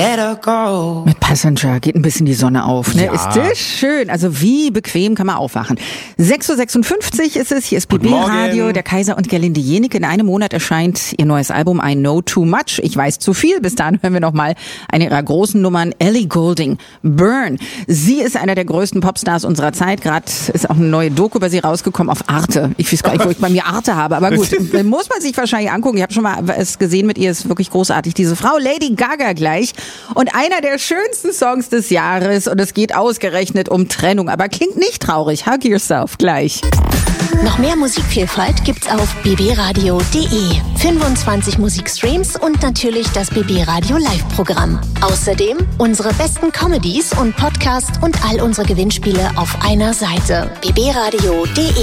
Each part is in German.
Mit Passenger geht ein bisschen die Sonne auf, ne? Ja. Ist das schön? Also wie bequem kann man aufwachen? 6.56 Uhr ist es, hier ist Guten BB Radio, Morgen. der Kaiser und Gerlinde Jenicke. In einem Monat erscheint ihr neues Album I Know Too Much. Ich weiß zu viel. Bis dahin hören wir nochmal eine ihrer großen Nummern, Ellie Goulding, Burn. Sie ist einer der größten Popstars unserer Zeit. Gerade ist auch eine neue Doku über sie rausgekommen auf Arte. Ich weiß gar nicht, wo ich bei mir Arte habe, aber gut, muss man sich wahrscheinlich angucken. Ich habe schon mal es gesehen mit ihr, ist wirklich großartig. Diese Frau, Lady Gaga gleich. Und einer der schönsten Songs des Jahres. Und es geht ausgerechnet um Trennung. Aber klingt nicht traurig. Hug yourself gleich. Noch mehr Musikvielfalt gibt's auf bbradio.de. 25 Musikstreams und natürlich das BB Radio Live-Programm. Außerdem unsere besten Comedies und Podcasts und all unsere Gewinnspiele auf einer Seite. bbradio.de.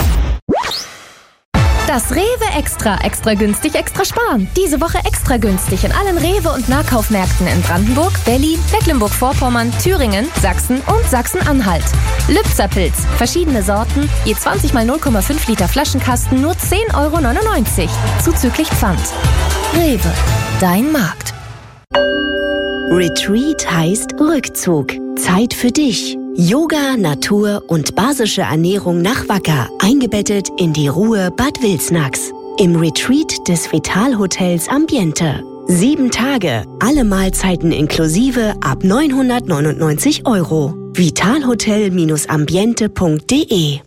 Das Rewe Extra. Extra günstig, extra sparen. Diese Woche extra günstig in allen Rewe- und Nahkaufmärkten in Brandenburg, Berlin, Mecklenburg-Vorpommern, Thüringen, Sachsen und Sachsen-Anhalt. Lübzer Pilz. Verschiedene Sorten, je 20 mal 0,5 Liter Flaschenkasten, nur 10,99 €. Zuzüglich Pfand. Rewe. Dein Markt. Retreat heißt Rückzug. Zeit für dich. Yoga, Natur und basische Ernährung nach Wacker. Eingebettet in die Ruhe Bad Wilsnax. Im Retreat des Vitalhotels Ambiente. 7 Tage, alle Mahlzeiten inklusive ab 999 €. Vitalhotel-ambiente.de.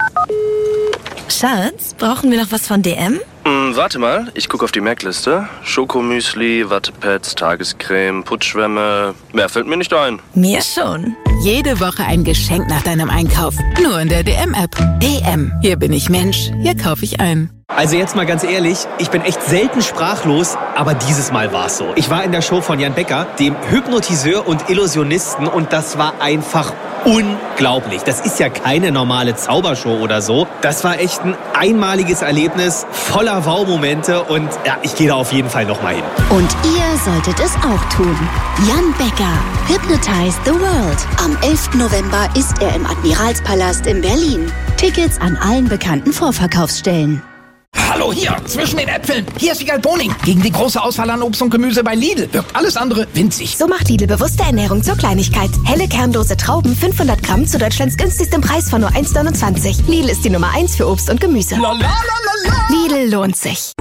Schatz, brauchen wir noch was von DM? Warte mal, ich gucke auf die Merkliste. Schokomüsli, Wattepads, Tagescreme, Putzschwämme. Mehr fällt mir nicht ein. Mir schon. Jede Woche ein Geschenk nach deinem Einkauf. Nur in der DM-App. DM. Hier bin ich Mensch. Hier kaufe ich ein. Also jetzt mal ganz ehrlich, ich bin echt selten sprachlos, aber dieses Mal war's so. Ich war in der Show von Jan Becker, dem Hypnotiseur und Illusionisten, und das war einfach unglaublich. Das ist ja keine normale Zaubershow oder so. Das war echt ein einmaliges Erlebnis, voller Wow-Momente, und ja, ich gehe da auf jeden Fall nochmal hin. Und ihr solltet es auch tun. Jan Becker, Hypnotize the World. Am 11. November ist er im Admiralspalast in Berlin. Tickets an allen bekannten Vorverkaufsstellen. Hallo, hier, zwischen den Äpfeln. Hier ist Wiegald Boning. Gegen die große Auswahl an Obst und Gemüse bei Lidl wirkt alles andere winzig. So macht Lidl bewusste Ernährung zur Kleinigkeit. Helle kernlose Trauben, 500 Gramm zu Deutschlands günstigstem Preis von nur 1,29 €. Lidl ist die Nummer 1 für Obst und Gemüse. Lidl lohnt sich.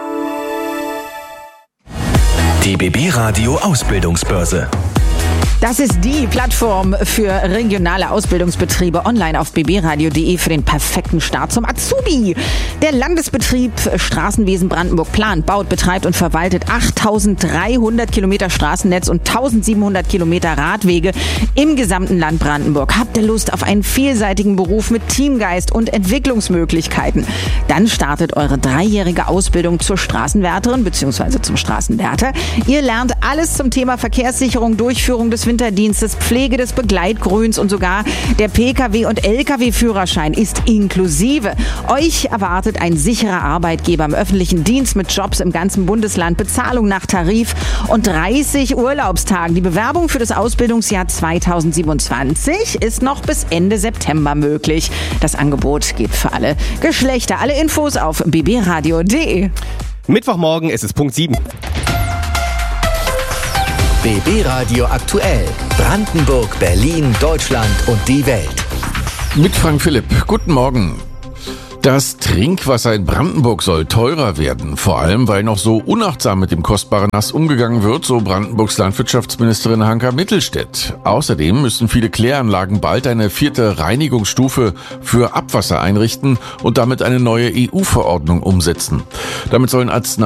Die BB Radio Ausbildungsbörse. Das ist die Plattform für regionale Ausbildungsbetriebe online auf bbradio.de für den perfekten Start zum Azubi. Der Landesbetrieb Straßenwesen Brandenburg plant, baut, betreibt und verwaltet 8.300 Kilometer Straßennetz und 1.700 Kilometer Radwege im gesamten Land Brandenburg. Habt ihr Lust auf einen vielseitigen Beruf mit Teamgeist und Entwicklungsmöglichkeiten? Dann startet eure 3-jährige Ausbildung zur Straßenwärterin bzw. zum Straßenwärter. Ihr lernt alles zum Thema Verkehrssicherung, Durchführung des Winterdienstes, Pflege des Begleitgrüns und sogar der Pkw- und Lkw-Führerschein ist inklusive. Euch erwartet ein sicherer Arbeitgeber im öffentlichen Dienst mit Jobs im ganzen Bundesland, Bezahlung nach Tarif und 30 Urlaubstagen. Die Bewerbung für das Ausbildungsjahr 2027 ist noch bis Ende September möglich. Das Angebot gilt für alle Geschlechter. Alle Infos auf bbradio.de. Mittwochmorgen, es ist Punkt 7. BB Radio aktuell. Brandenburg, Berlin, Deutschland und die Welt. Mit Frank Philipp. Guten Morgen. Das Trinkwasser in Brandenburg soll teurer werden, vor allem weil noch so unachtsam mit dem kostbaren Nass umgegangen wird, so Brandenburgs Landwirtschaftsministerin Hanka Mittelstädt. Außerdem müssen viele Kläranlagen bald eine 4. Reinigungsstufe für Abwasser einrichten und damit eine neue EU-Verordnung umsetzen. Damit sollen